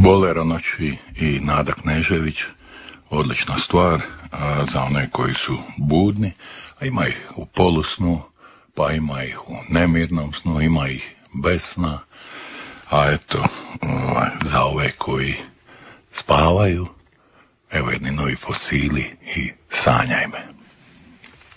Bolero noći i Nada Knežević, odlična stvar za one koji su budni, a ima ih u polusnu, pa ima ih u nemirnom snu, ima ih bez sna, a eto, za ove koji spavaju, evo jedni novi fosili i sanjaj me.